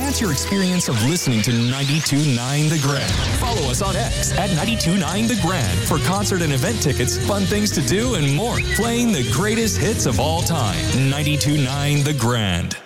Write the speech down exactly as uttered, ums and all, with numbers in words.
Enhance your experience of listening to ninety-two point nine The Grand. Follow us on X at ninety-two point nine The Grand for concert and event tickets, fun things to do, and more. Playing the greatest hits of all time. ninety-two point nine The Grand.